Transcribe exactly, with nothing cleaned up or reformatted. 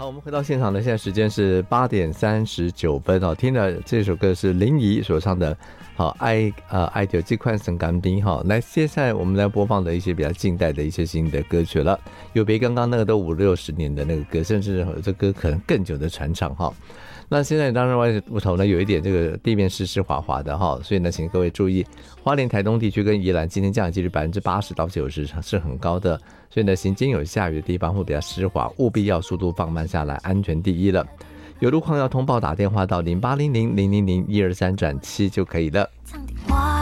好，我们回到现场呢，现在时间是八点三十九分哦。听的这首歌是林怡所唱的，好爱呃爱就这款神干冰哈。来，接下来我们来播放的一些比较近代的一些新的歌曲了，有别刚刚那个都五六十年的那个歌，甚至这歌可能更久的传唱哈。那现在当然外头呢有一点这个地面湿湿滑滑的哈，所以呢请各位注意，花莲台东地区跟宜兰今天降雨几率百分之八十到九十是很高的，所以呢行经有下雨的地方会比较湿滑，务必要速度放慢下来，安全第一了。有路况要通报打电话到零八零零零零零一二三转七就可以了。